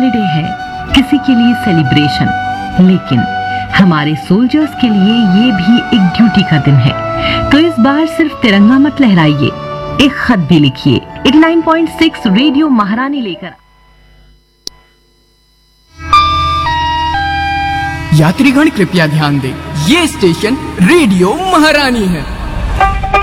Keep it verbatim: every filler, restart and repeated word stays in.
Day है, किसी के लिए सेलिब्रेशन, लेकिन हमारे सोल्जर्स के लिए ये भी एक ड्यूटी का दिन है। तो इस बार सिर्फ तिरंगा मत लहराइए, एक खत भी लिखिए। नवासी पॉइंट छह रेडियो महारानी लेकर। यात्रीगण कृपया ध्यान दें, ये स्टेशन रेडियो महारानी है।